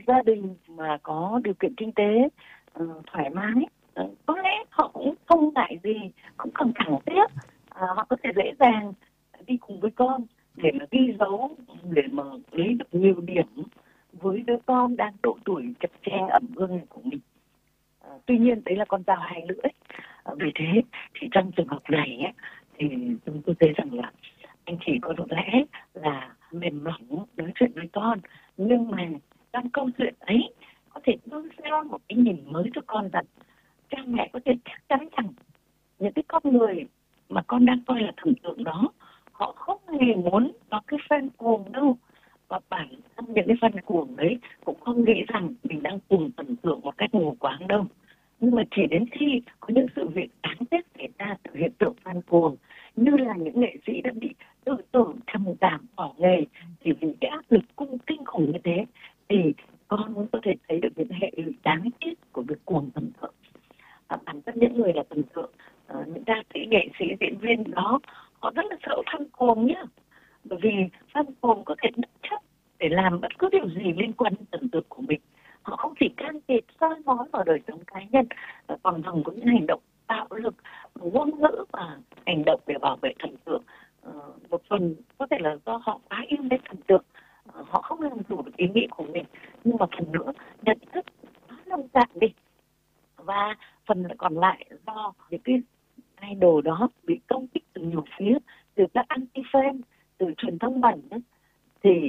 gia đình mà có điều kiện kinh tế thoải mái, có lẽ họ cũng không ngại gì, cũng không thẳng tiếc, họ có thể dễ dàng đi cùng với con để mà ghi dấu, để mà lấy được nhiều điểm với đứa con đang độ tuổi chập chênh ẩm ương của mình. Tuy nhiên đấy là con dao hai lưỡi. Vì thế thì trong trường hợp này ấy, thì chúng tôi thấy rằng là anh chỉ có lẽ là mềm mỏng nói chuyện với con, nhưng mà trong câu chuyện ấy có thể đưa ra một cái nhìn mới cho con rằng cha mẹ có thể chắc chắn rằng những cái con người mà con đang coi là thần tượng đó, họ không hề muốn có cái fan cuồng đâu, và bản thân những cái fan cuồng đấy cũng không nghĩ rằng mình đang cùng thần tượng một cách mù quáng đâu. Nhưng mà chỉ đến khi có những sự việc đáng tiếc xảy ra từ hiện tượng fan cuồng, như là những nghệ sĩ đã bị tự tử, trầm cảm, bỏ nghề thì vì cái áp lực cung kinh khủng như thế, thì con cũng có thể thấy được những hệ lụy đáng tiếc của việc cuồng thần tượng. Bản thân những người là thần tượng, những ca sĩ, nghệ sĩ, diễn viên đó, họ rất là sợ fan cuồng nhá, bởi vì fan cuồng có thể bất chấp để làm bất cứ điều gì liên quan đến thần tượng của mình. Họ không chỉ can thiệp soi mói vào đời sống cá nhân, còn dùng có những hành động bạo lực, ngôn ngữ và hành động để bảo vệ thần tượng. Một phần có thể là do họ quá yêu mến thần tượng, họ không làm chủ được ý nghĩ của mình, nhưng mà phần nữa nhận thức quá nông cạn đi, và phần còn lại do những cái idol đó bị công kích từ nhiều phía, từ các anti-fan, từ truyền thông bẩn, thì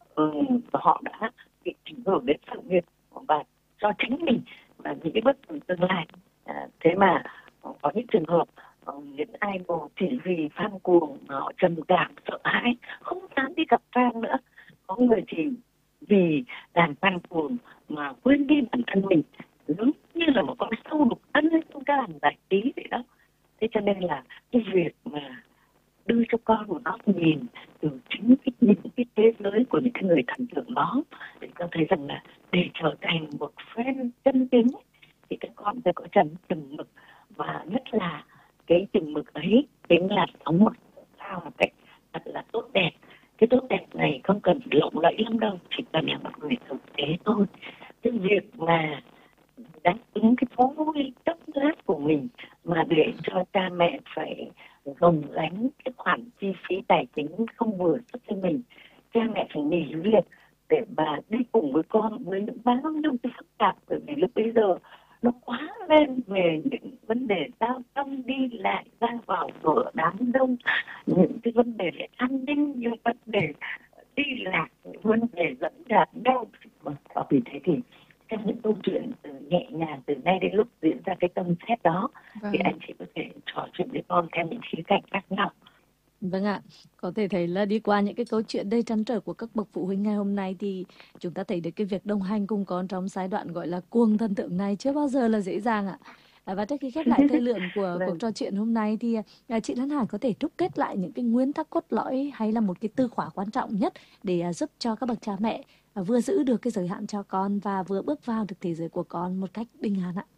họ đã bị ảnh hưởng đến sự nghiệp và cho chính mình và những cái bất kỳ tương lai. Thế mà có những trường hợp những idol chỉ vì fan cuồng mà họ trầm cảm, sợ hãi, không dám đi gặp fan nữa. Có người chỉ vì làm fan cuồng mà quên đi bản thân mình, giống như là một con sâu đục thân trong cái làng giải trí vậy đó. Thế cho nên là cái việc mà đưa cho con một góc nhìn từ chính những cái thế giới của những cái người thần tượng đó, để con thấy rằng là để trở thành một fan chân chính thì các con phải có chừng mực, và nhất là cái chừng mực ấy chính là sống một sao một cách thật là tốt đẹp. Cái tốt đẹp này không cần lộng lẫy lắm đâu, chỉ cần là một người thực tế thôi. Cái việc mà đáp ứng cái thú vui chốc lát của mình mà để cho cha mẹ phải gồng gánh cái khoản chi phí tài chính không vừa sức cho mình, cha mẹ phải nghỉ việc để mà đi cùng với con với những bao nhiêu cái phức tạp, bởi vì lúc bây giờ nó quá lên về những vấn đề giao thông đi lại ra vào cửa đám đông, những cái vấn đề về an ninh, những vấn đề đi lạc, những vấn đề dẫn đạt đâu. Và vì thế thì trong những câu chuyện từ nhẹ nhàng từ nay đến lúc diễn ra cái tâm xét đó, thì anh chị có thể trò chuyện với con theo những khía cạnh khác nhau. Vâng ạ, có thể thấy là đi qua những cái câu chuyện đầy trăn trở của các bậc phụ huynh ngày hôm nay thì chúng ta thấy được cái việc đồng hành cùng con trong giai đoạn gọi là cuồng thần tượng này chưa bao giờ là dễ dàng ạ. Và trước khi khép lại thời lượng của cuộc trò chuyện hôm nay thì chị Lan Hải có thể đúc kết lại những cái nguyên tắc cốt lõi hay là một cái tư khóa quan trọng nhất để giúp cho các bậc cha mẹ vừa giữ được cái giới hạn cho con và vừa bước vào được thế giới của con một cách bình an ạ.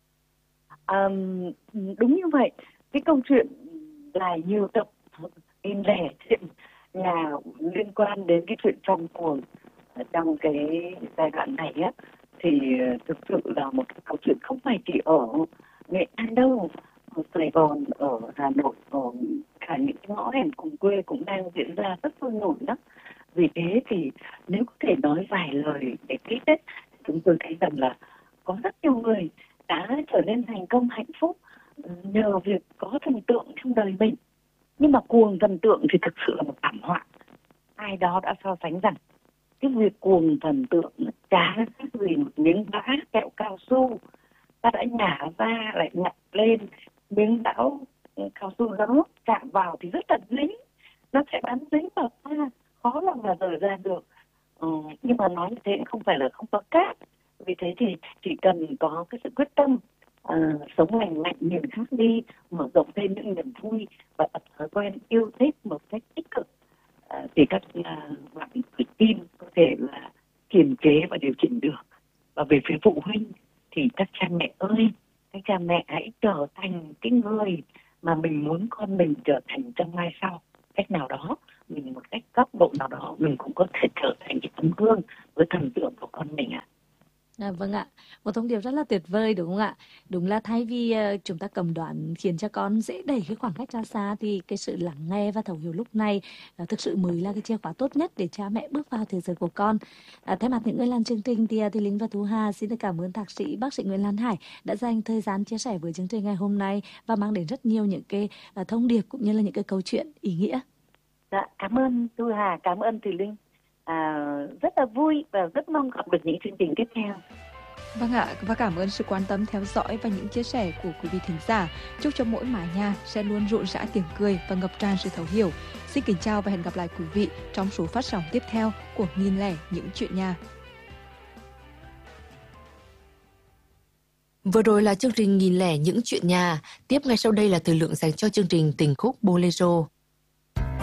Đúng như vậy, cái câu chuyện dài nhiều tập in lẻ chuyện là liên quan đến cái chuyện trong cuồng trong cái giai đoạn này á, thì thực sự là một cái câu chuyện không phải chỉ ở Nghệ An đâu, ở Sài Gòn, ở Hà Nội, ở cả những cái ngõ hẻm cùng quê cũng đang diễn ra rất sôi nổi đó. Vì thế thì nếu có thể nói vài lời để kết thúc, chúng tôi thấy rằng là có rất nhiều người đã trở nên thành công hạnh phúc nhờ việc có thần tượng trong đời mình. Nhưng mà cuồng thần tượng thì thực sự là một thảm họa. Ai đó đã so sánh rằng cái việc cuồng thần tượng chả khác gì một miếng bã kẹo cao su, ta đã nhả ra lại nhặt lên, miếng bão cao su đó chạm vào thì rất là dính, nó sẽ bám dính vào ta, khó lòng mà rời ra được. Nhưng mà nói như thế không phải là không có cát. Vì thế thì chỉ cần có cái sự quyết tâm sống lành mạnh, nhìn khác đi, mở rộng thêm những niềm vui và tập thói quen yêu thích một cách tích cực, thì các bạn tự tin có thể là kiềm chế và điều chỉnh được. Và về phía phụ huynh thì các cha mẹ ơi, các cha mẹ hãy trở thành cái người mà mình muốn con mình trở thành trong mai sau. Cách nào đó, mình một cách góc độ nào đó, mình cũng có thể trở thành cái tấm gương với thần tượng của con mình ạ. Vâng ạ, một thông điệp rất là tuyệt vời đúng không ạ? Đúng là thay vì chúng ta cầm đoán khiến cho con dễ đẩy cái khoảng cách ra xa thì cái sự lắng nghe và thấu hiểu lúc này thực sự mới là cái chìa khóa tốt nhất để cha mẹ bước vào thế giới của con. Thay mặt những người làm chương trình thì Linh và Thu Hà xin được cảm ơn thạc sĩ bác sĩ Nguyễn Lan Hải đã dành thời gian chia sẻ với chương trình ngày hôm nay và mang đến rất nhiều những cái thông điệp cũng như là những cái câu chuyện ý nghĩa. Dạ, cảm ơn Thu Hà, cảm ơn Thùy Linh. Rất là vui và rất mong gặp được những chương trình tiếp theo. Vâng ạ, và cảm ơn sự quan tâm theo dõi và những chia sẻ của quý vị thính giả. Chúc cho mỗi mái nhà sẽ luôn rộn rã tiếng cười và ngập tràn sự thấu hiểu. Xin kính chào và hẹn gặp lại quý vị trong số phát sóng tiếp theo của Nghìn lẻ những chuyện nhà. Vừa rồi là chương trình Nghìn lẻ những chuyện nhà. Tiếp ngay sau đây là thời lượng dành cho chương trình Tình khúc Bolero.